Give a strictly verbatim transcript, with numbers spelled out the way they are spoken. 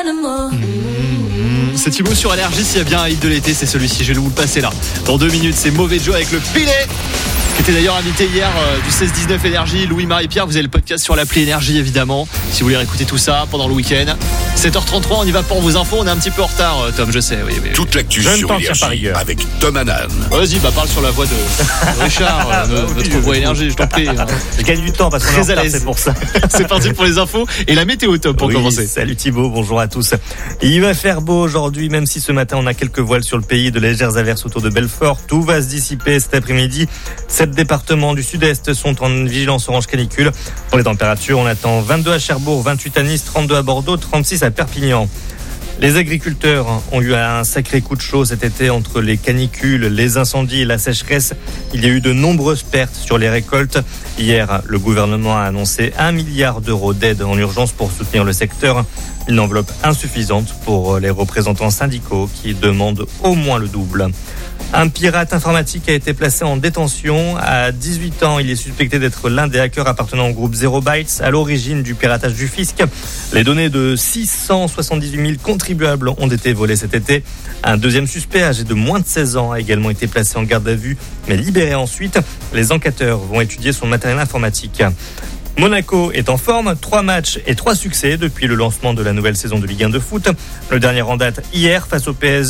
Mmh, c'est Thibaut sur Énergie. S'il y a bien un hit de l'été, c'est celui-ci. Je vais vous le passer là. Dans deux minutes, c'est Mauvais Joe avec le Pilet, qui était d'ailleurs invité hier euh, du seize dix-neuf Énergie. Louis-Marie-Pierre, vous avez le podcast sur l'appli Énergie évidemment, si vous voulez réécouter tout ça pendant le week-end. sept heures trente-trois, on y va pour vos infos. On est un petit peu en retard, euh, Tom, je sais. Oui, oui, oui. Toute l'actu Jeune sur Énergie avec Tom Hanan. Vas-y, bah parle sur la voix de Richard, euh, bah, notre oui, voix oui. Énergie, je t'en prie. Je gagne du temps parce qu'on est en Très à retard, l'aise. c'est pour ça. C'est parti pour les infos et la météo, Tom, pour Oui, commencer. Salut Thibaut, bonjour à tous. Il va faire beau aujourd'hui, même si ce matin on a quelques voiles sur le pays, de légères averses autour de Belfort. Tout va se dissiper cet après-midi. Sept départements du sud-est sont en vigilance orange canicule. Pour les températures, on attend vingt-deux à Cherbourg, vingt-huit à Nice, trente-deux à Bordeaux, trente-six à Perpignan. Les agriculteurs ont eu un sacré coup de chaud cet été entre les canicules, les incendies et la sécheresse. Il y a eu de nombreuses pertes sur les récoltes. Hier, le gouvernement a annoncé un milliard d'euros d'aide en urgence pour soutenir le secteur. Une enveloppe insuffisante pour les représentants syndicaux qui demandent au moins le double. Un pirate informatique a été placé en détention. À dix-huit ans, il est suspecté d'être l'un des hackers appartenant au groupe Zero Bytes, à l'origine du piratage du fisc. Les données de six cent soixante-dix-huit mille contribuables ont été volées cet été. Un deuxième suspect, âgé de moins de seize ans, a également été placé en garde à vue, mais libéré ensuite. Les enquêteurs vont étudier son matériel informatique. Monaco est en forme, trois matchs et trois succès depuis le lancement de la nouvelle saison de Ligue un de foot. Le dernier en date hier face au P S G.